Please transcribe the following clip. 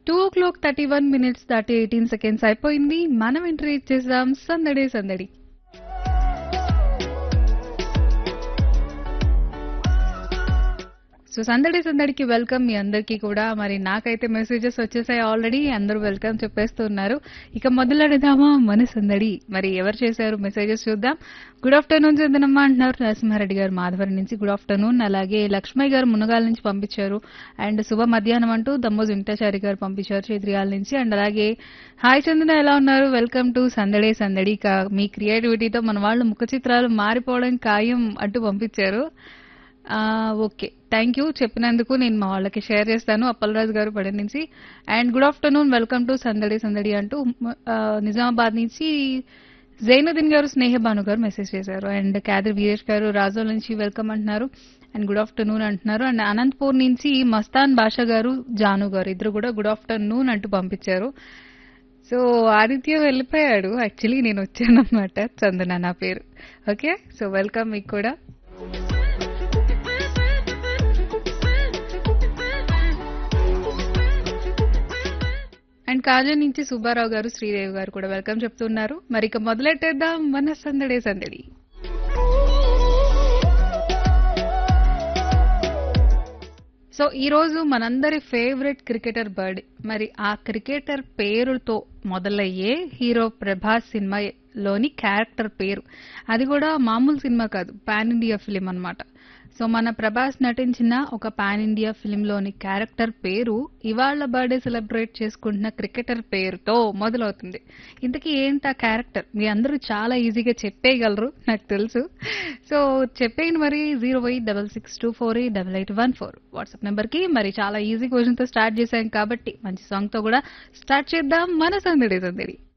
2:31 దాటి 18 సెకండ్స్ అయిపోయింది. మనం ఎంట్రీ ఇచ్చేసాం సందడి సందడి. సో సందడి సందడికి వెల్కమ్ మీ అందరికీ కూడా. మరి నాకైతే మెసేజెస్ వచ్చేసాయి ఆల్రెడీ, అందరూ వెల్కమ్ చెప్పేస్తూ ఉన్నారు. ఇక మొదలెడదామా మన సందడి. మరి ఎవరు చేశారు మెసేజెస్ చూద్దాం. గుడ్ ఆఫ్టర్నూన్ చందనమ్మ అంటున్నారు నరసింహారెడ్డి గారు మాధవరం నుంచి. Good afternoon. అలాగే లక్ష్మయ్య గారు మునగాల నుంచి పంపించారు. అండ్ శుభ మధ్యాహ్నం అంటూ దమ్మోజు వెంకటాచారి గారు పంపించారు చేద్రియాల నుంచి. అండ్ అలాగే హాయ్ చందన ఎలా ఉన్నారు, వెల్కమ్ టు సందడే సందడి. మీ క్రియేటివిటీతో మన వాళ్ళు ముఖ చిత్రాలు మారిపోవడం ఖాయం అంటూ పంపించారు. ఓకే, థ్యాంక్ యూ చెప్పినందుకు. నేను మా వాళ్ళకి షేర్ చేస్తాను. అప్పలరాజు గారు పడే నుంచి. And good afternoon, welcome to సందడి సందడి అంటూ నిజామాబాద్ నుంచి జైనుద్దీన్ గారు స్నేహబాను గారు మెసేజ్ చేశారు. అండ్ కాదర్ వీరేష్ గారు రాజోల్ నుంచి వెల్కమ్ అంటున్నారు. అండ్ గుడ్ ఆఫ్టర్నూన్ అంటున్నారు. అండ్ అనంతపూర్ నుంచి మస్తాన్ బాషా గారు జాను గారు ఇద్దరు కూడా గుడ్ ఆఫ్టర్నూన్ అంటూ పంపించారు. సో ఆదిత్య వెళ్ళిపోయాడు, యాక్చువల్లీ నేను వచ్చాను అనమాట. చందన నా పేరు. ఓకే, సో వెల్కమ్ మీకు కూడా. అండ్ కాజా నుంచి సుబ్బారావు గారు శ్రీదేవి గారు కూడా వెల్కమ్ చెప్తున్నారు. మరి ఇక మొదలెట్టేద్దాం మన సందడే సందడి. సో ఈ రోజు మనందరి ఫేవరెట్ క్రికెటర్ బర్త్డే. మరి ఆ క్రికెటర్ పేరుతో మొదలయ్యే హీరో ప్రభాస్ సినిమాలోని క్యారెక్టర్ పేరు, అది కూడా మామూలు సినిమా కాదు, పాన్ ఇండియా ఫిలిం అన్నమాట. సో మన ప్రభాస్ నటించిన ఒక పాన్ ఇండియా ఫిలింలోని క్యారెక్టర్ పేరు ఇవాళ బర్త్డే సెలబ్రేట్ చేసుకుంటున్న క్రికెటర్ పేరుతో మొదలవుతుంది. ఇంతకీ ఏంటి ఆ క్యారెక్టర్? మీ అందరూ చాలా ఈజీగా చెప్పేయగలరు నాకు తెలుసు. సో చెప్పేయండి మరి. 08662488814 వాట్సాప్ నెంబర్ కి. మరి చాలా ఈజీ క్వశ్చన్ తో స్టార్ట్ చేశాం కాబట్టి మంచి సాంగ్ తో కూడా స్టార్ట్ చేద్దాం మన సందడి సందడి.